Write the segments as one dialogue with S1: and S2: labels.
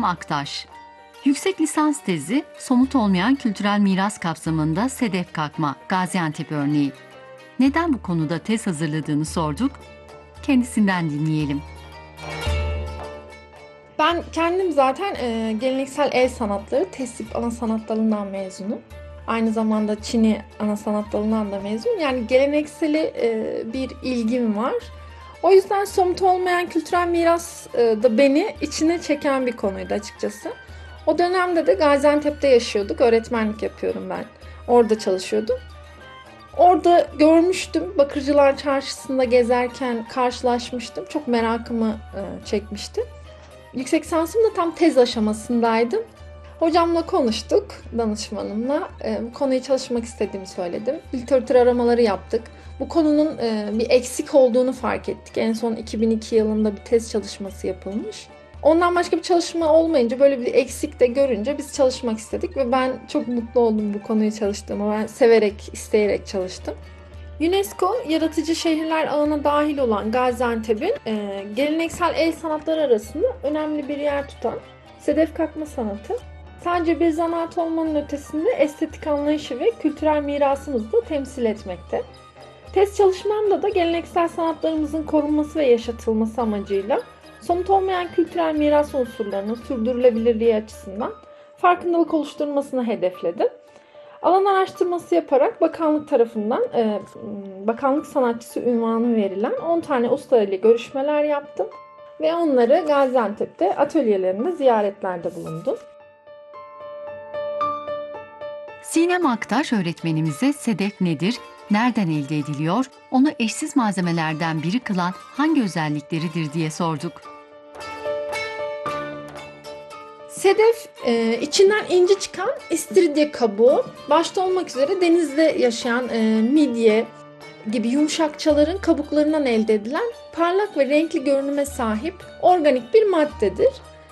S1: Sinem Aktaş. Yüksek lisans tezi somut olmayan kültürel miras kapsamında sedef kakma, Gaziantep örneği. Neden bu konuda tez hazırladığını sorduk. Kendisinden dinleyelim.
S2: Ben kendim zaten geleneksel el sanatları, tesip ana sanat dalından mezunum. Aynı zamanda Çini ana sanat dalından da mezunum. Yani gelenekseli bir ilgim var. O yüzden somut olmayan kültürel miras da beni içine çeken bir konuydu açıkçası. O dönemde de Gaziantep'te yaşıyorduk. Öğretmenlik yapıyorum ben. Orada çalışıyordum. Orada görmüştüm. Bakırcılar Çarşısı'nda gezerken karşılaşmıştım. Çok merakımı çekmişti. Yüksek lisansım da tam tez aşamasındaydım. Hocamla konuştuk, danışmanımla. Bu konuyu çalışmak istediğimi söyledim. Literatür aramaları yaptık. Bu konunun bir eksik olduğunu fark ettik. En son 2002 yılında bir tez çalışması yapılmış. Ondan başka bir çalışma olmayınca, böyle bir eksik de görünce biz çalışmak istedik ve ben çok mutlu oldum bu konuyu çalıştığıma. Ben severek, isteyerek çalıştım. UNESCO yaratıcı şehirler ağına dahil olan Gaziantep'in geleneksel el sanatları arasında önemli bir yer tutan sedef kakma sanatı. Sadece bir zanaat olmanın ötesinde estetik anlayışı ve kültürel mirasımızı da temsil etmekte. Tez çalışmamda da geleneksel sanatlarımızın korunması ve yaşatılması amacıyla somut olmayan kültürel miras unsurlarının sürdürülebilirliği açısından farkındalık oluşturmasını hedefledim. Alan araştırması yaparak bakanlık tarafından bakanlık sanatçısı unvanı verilen 10 tane usta ile görüşmeler yaptım ve onları Gaziantep'te atölyelerinde ziyaretlerde bulundum.
S1: Sinem Aktaş öğretmenimize sedef nedir, nereden elde ediliyor, onu eşsiz malzemelerden biri kılan hangi özellikleridir diye sorduk.
S2: Sedef içinden inci çıkan istiridye kabuğu, başta olmak üzere denizde yaşayan midye gibi yumuşakçaların kabuklarından elde edilen parlak ve renkli görünüme sahip organik bir maddedir.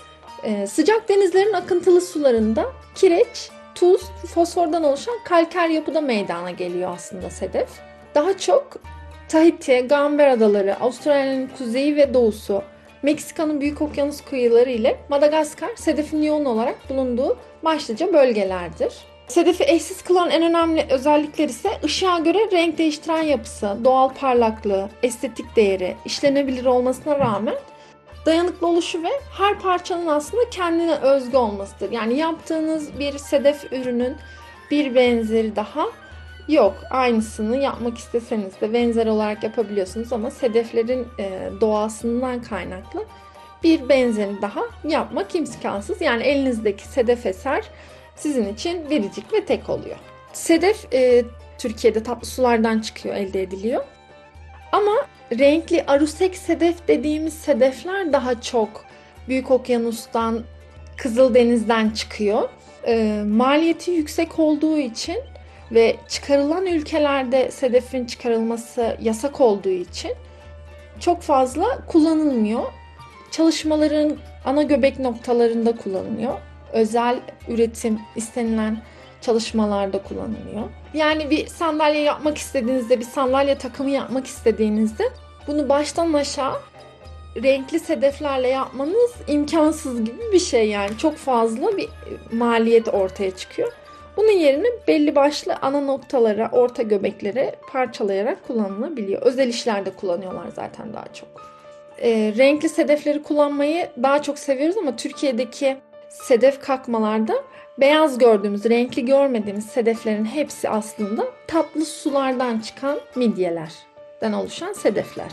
S2: Sıcak denizlerin akıntılı sularında kireç, tuz, fosfordan oluşan kalker yapıda meydana geliyor aslında sedef. Daha çok Tahiti, Gamber Adaları, Avustralya'nın kuzeyi ve doğusu, Meksika'nın büyük okyanus kıyıları ile Madagaskar sedefin yoğun olarak bulunduğu başlıca bölgelerdir. Sedefi eşsiz kılan en önemli özellikler ise ışığa göre renk değiştiren yapısı, doğal parlaklığı, estetik değeri, işlenebilir olmasına rağmen dayanıklı oluşu ve her parçanın aslında kendine özgü olmasıdır. Yani yaptığınız bir sedef ürünün bir benzeri daha yok. Aynısını yapmak isteseniz de benzer olarak yapabiliyorsunuz ama sedeflerin doğasından kaynaklı bir benzerini daha yapmak imkansız. Yani elinizdeki sedef eser sizin için biricik ve tek oluyor. Sedef Türkiye'de tatlı sulardan çıkıyor, elde ediliyor. Ama renkli arusek sedef dediğimiz sedefler daha çok Büyük Okyanus'tan, Kızıldeniz'den çıkıyor. Maliyeti yüksek olduğu için ve çıkarılan ülkelerde sedefin çıkarılması yasak olduğu için çok fazla kullanılmıyor. Çalışmaların ana göbek noktalarında kullanılıyor. Özel üretim istenilen çalışmalarda kullanılıyor. Yani bir sandalye yapmak istediğinizde, bir sandalye takımı yapmak istediğinizde bunu baştan aşağı renkli sedeflerle yapmanız imkansız gibi bir şey, yani çok fazla bir maliyet ortaya çıkıyor. Bunun yerine belli başlı ana noktalara, orta göbeklere parçalayarak kullanılabiliyor. Özel işlerde kullanıyorlar zaten daha çok. Renkli sedefleri kullanmayı daha çok seviyoruz ama Türkiye'deki sedef kakmalarda beyaz gördüğümüz, renkli görmediğimiz sedeflerin hepsi aslında tatlı sulardan çıkan midyelerden oluşan sedefler.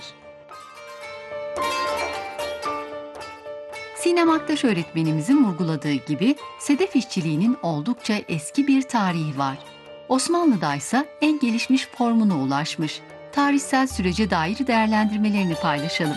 S1: Sinem Aktaş öğretmenimizin vurguladığı gibi sedef işçiliğinin oldukça eski bir tarihi var. Osmanlı'da ise en gelişmiş formuna ulaşmış. Tarihsel sürece dair değerlendirmelerini paylaşalım.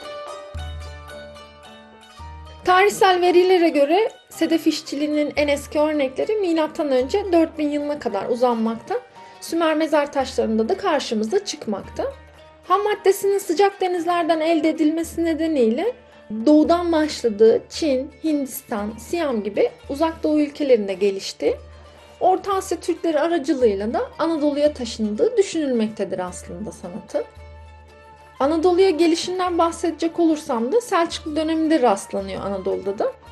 S2: Tarihsel verilere göre sedef işçiliğinin en eski örnekleri M.Ö. 4000 yılına kadar uzanmakta. Sümer mezar taşlarında da karşımıza çıkmakta. Ham maddesinin sıcak denizlerden elde edilmesi nedeniyle doğudan başladığı Çin, Hindistan, Siyam gibi uzak doğu ülkelerinde gelişti. Orta Asya Türkleri aracılığıyla da Anadolu'ya taşındığı düşünülmektedir aslında sanatı. Anadolu'ya gelişinden bahsedecek olursam da Selçuklu döneminde rastlanıyor Anadolu'da da.